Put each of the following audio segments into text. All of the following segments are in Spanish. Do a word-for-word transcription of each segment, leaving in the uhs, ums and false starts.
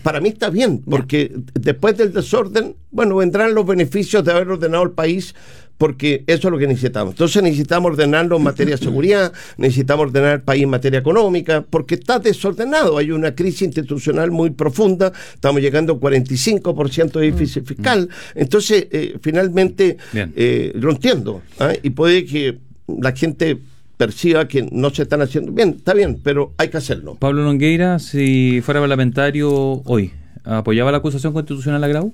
para mí está bien, porque ya. Después del desorden, bueno, vendrán los beneficios de haber ordenado el país, porque eso es lo que necesitamos. Entonces necesitamos ordenarlo en materia de seguridad, necesitamos ordenar el país en materia económica, porque está desordenado, hay una crisis institucional muy profunda, estamos llegando a cuarenta y cinco por ciento de déficit fiscal, entonces eh, finalmente eh, lo entiendo, ¿eh? Y puede que la gente perciba que no se están haciendo bien, está bien, pero hay que hacerlo. Pablo Longueira, si fuera parlamentario hoy, ¿apoyaba la acusación constitucional a Grau?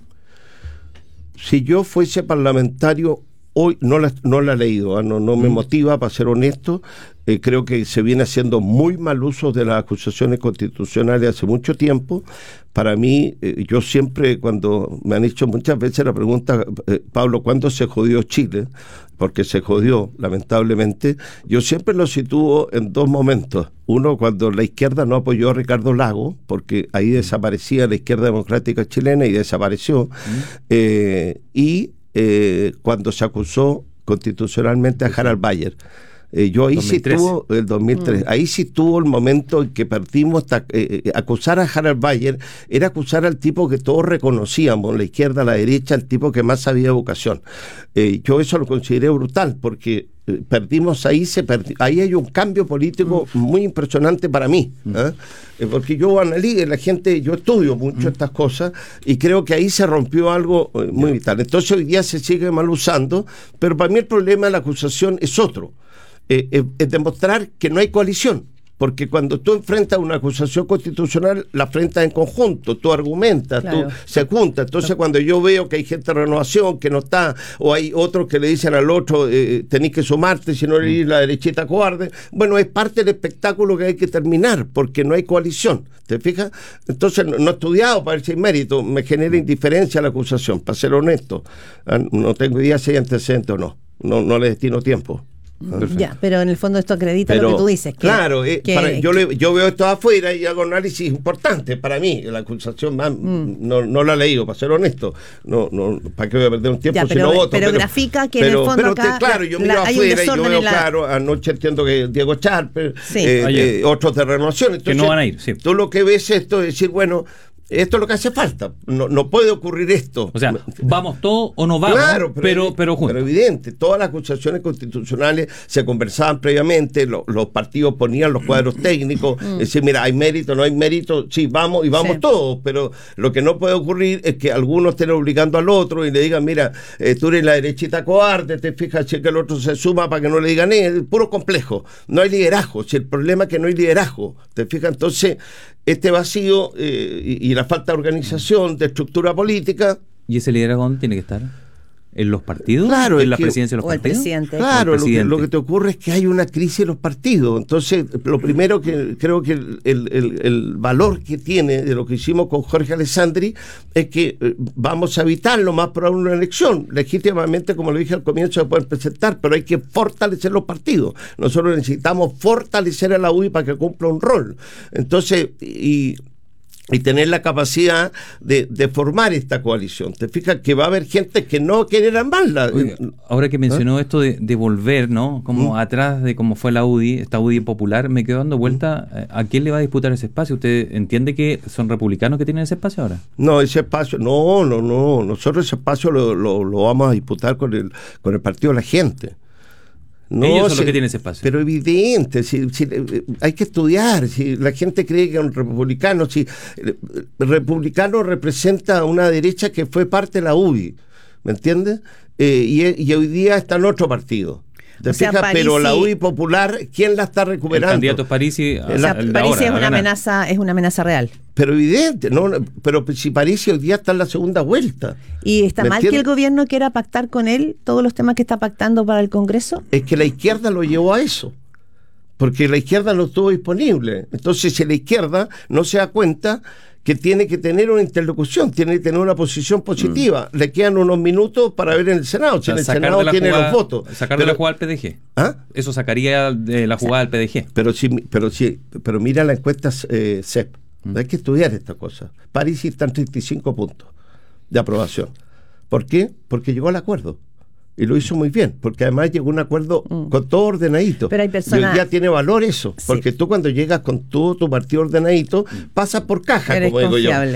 Si yo fuese parlamentario hoy, no la, no la he leído, ¿eh? no, no me mm. motiva, para ser honesto. Eh, creo que se viene haciendo muy mal uso de las acusaciones constitucionales hace mucho tiempo. Para mí, eh, yo siempre, cuando me han hecho muchas veces la pregunta, eh, Pablo, ¿cuándo se jodió Chile? Porque se jodió, lamentablemente. Yo siempre lo sitúo en dos momentos. Uno, cuando la izquierda no apoyó a Ricardo Lagos, porque ahí desaparecía la izquierda democrática chilena y desapareció. Mm. Eh, y eh, cuando se acusó constitucionalmente a Harald Bayer. Eh, yo ahí dos mil trece. Sí tuvo el dos mil tres, mm. ahí sí tuvo el momento en que perdimos. Hasta, eh, eh, acusar a Harald Bayer era acusar al tipo que todos reconocíamos, la izquierda, la derecha, el tipo que más sabía educación. Eh, yo eso lo consideré brutal, porque eh, perdimos ahí, se perdi- ahí hay un cambio político mm. muy impresionante para mí, mm. ¿eh? Eh, porque yo analizo, la gente, yo estudio mucho mm. estas cosas y creo que ahí se rompió algo eh, muy vital. Entonces hoy día se sigue mal usando, pero para mí el problema de la acusación es otro. Eh, eh, es demostrar que no hay coalición, porque cuando tú enfrentas una acusación constitucional, la enfrentas en conjunto, tú argumentas, claro. tú se junta. Entonces claro. cuando yo veo que hay gente de Renovación que no está, o hay otros que le dicen al otro, eh, tenés que sumarte, si no eres mm. la derechita cobarde, bueno, es parte del espectáculo que hay que terminar, porque no hay coalición, ¿te fijas? Entonces no, no he estudiado para ver si hay mérito, me genera indiferencia la acusación, para ser honesto, no tengo idea si hay antecedentes o no, no, no le destino tiempo. Perfecto. Ya, pero en el fondo esto acredita pero, lo que tú dices. Que, claro, eh, que, para, yo, le, yo veo esto afuera y hago análisis importantes para mí. La acusación más, mm. no, no la he leído, para ser honesto. No, no, ¿para qué voy a perder un tiempo ya, pero, si no voto? Pero, pero grafica que pero, en el fondo pero, acá te, claro, yo la, miro afuera y yo veo la... claro, anoche entiendo que Diego Charper, sí. eh, eh, otros de Renovación. Entonces, que no van a ir, sí. Tú lo que ves esto es decir, bueno, esto es lo que hace falta, no, no puede ocurrir esto. O sea, vamos todos o no vamos, claro, pero, pero, pero juntos. Pero evidente, todas las acusaciones constitucionales se conversaban previamente, lo, los partidos ponían los cuadros técnicos, es decir, mira, hay mérito, no hay mérito, sí, vamos y vamos sí. todos, pero lo que no puede ocurrir es que algunos estén obligando al otro y le digan, mira, eh, tú eres la derechita cobarde, te fijas si que el otro se suma para que no le digan, es puro complejo, no hay liderazgo, si el problema es que no hay liderazgo, te fijas, entonces este vacío eh, y, y la falta de organización, de estructura política. ¿Y ese liderazgo dónde tiene que estar? ¿En los partidos? Claro, ¿En la que, presidencia de los o partidos? El presidente. Claro, el presidente. Lo, que, lo que te ocurre es que hay una crisis en los partidos. Entonces, lo primero que creo que el, el, el, el valor que tiene de lo que hicimos con Jorge Alessandri es que eh, vamos a evitar lo más probable una elección. Legítimamente, como lo dije al comienzo, se pueden presentar, pero hay que fortalecer los partidos. Nosotros necesitamos fortalecer a la U D I para que cumpla un rol. Entonces, y... y tener la capacidad de, de formar esta coalición. Te fijas que va a haber gente que no quiere armarla. Oiga, ahora que mencionó ¿Ah? esto de, de volver, ¿no? Como ¿Mm? atrás de cómo fue la U D I, esta U D I popular, me quedo dando vuelta, ¿a quién le va a disputar ese espacio? ¿Usted entiende que son republicanos que tienen ese espacio ahora? No, ese espacio, no, no, no. Nosotros ese espacio lo, lo, lo vamos a disputar con el, con el Partido de la Gente. No, ellos son si, los que tienen ese espacio. Pero evidente, si, si, hay que estudiar. Si la gente cree que un republicano, si el republicano representa una derecha que fue parte de la U D I, ¿me entiendes? Eh, y, y hoy día está en otro partido. ¿Te fijas? Parisi, pero la U D I popular, ¿quién la está recuperando? El candidato es Parisi. O sea, Parisi es una amenaza, es una amenaza real. Pero evidente, no, pero si Parisi hoy día está en la segunda vuelta. ¿Y está mal entiendes? que el gobierno quiera pactar con él todos los temas que está pactando para el Congreso? Es que la izquierda lo llevó a eso, porque la izquierda no estuvo disponible. Entonces, si la izquierda no se da cuenta que tiene que tener una interlocución, tiene que tener una posición positiva. Mm. Le quedan unos minutos para ver en el Senado, si o sea, en el Senado tiene jugada, los votos. Sacar pero, de la jugada al P D G. ¿Ah? Eso sacaría de la jugada al P D G. Pero sí, pero sí, pero mira la encuesta eh, C E P. Mm. Hay que estudiar esta cosa. París está en treinta y cinco puntos de aprobación. ¿Por qué? Porque llegó al acuerdo. Y lo hizo muy bien, porque además llegó a un acuerdo mm. con todo ordenadito. Pero hay personas... Y hoy día tiene valor eso, sí. porque tú cuando llegas con todo tu partido ordenadito, pasas por caja, Eres como digo yo.